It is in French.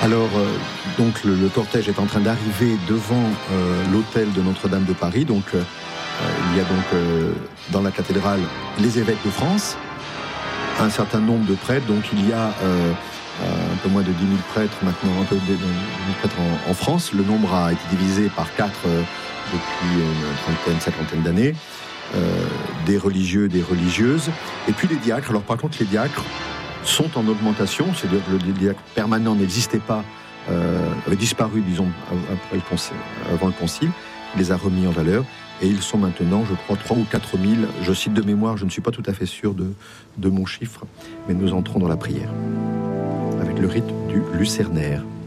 Alors, donc le cortège est en train d'arriver devant l'hôtel de Notre-Dame de Paris. Donc, il y a donc dans la cathédrale les évêques de France, un certain nombre de prêtres. Donc, il y a un peu moins de 10 000 prêtres maintenant, un peu de 10 000 prêtres en France. Le nombre a été divisé par 4 depuis une trentaine, cinquantaine d'années. Des religieux, des religieuses. Et puis les diacres. Alors, par contre, les diacres sont en augmentation, c'est-à-dire que le diacre permanent n'existait pas, avait disparu, disons, avant le concile, il les a remis en valeur, et ils sont maintenant, je crois, 3 ou 4 000, je cite de mémoire, je ne suis pas tout à fait sûr de mon chiffre, mais nous entrons dans la prière, avec le rite du lucernaire.